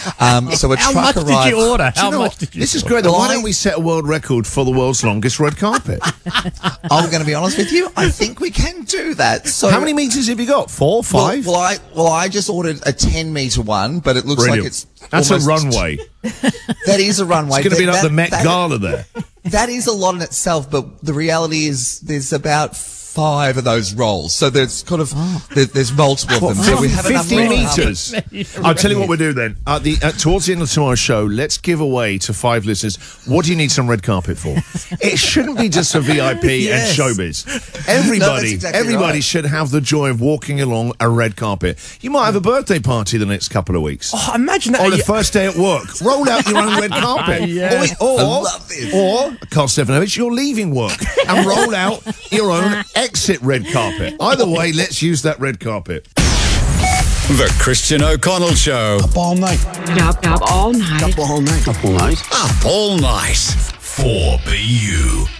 So a How truck much arrived. did you order? Do you know what? This is great. Why don't we set a world record for the world's longest red carpet? I'm going to be honest with you. I think we can do that. So How many meters have you got? 4, 5? Well, I just ordered a 10-meter one, but it looks Brilliant. like it's That's almost a runway. That is a runway. It's going to be like the Met that- Gala there. That is a lot in itself, but the reality is there's about 5 of those rolls. So there's kind of there's multiple of them. So we have enough 50 red carpet. meters. I'll tell you what we'll do then. Towards the end of tomorrow's show, let's give away to 5 listeners. What do you need some red carpet for? It shouldn't be just for VIP Yes. and showbiz. Everybody, exactly everybody right. should have the joy of walking along a red carpet. You might have a birthday party the next couple of weeks. Oh, imagine that. Or the first day at work. Roll out your own red carpet. Yeah. I love this. Or, Carl Stefanovich, you're leaving work and roll out your own exit red carpet. Either way, let's use that red carpet. The Christian O'Connell Show. Up all night. Up all night. Up all night. Up all night. Up all night. 4BU.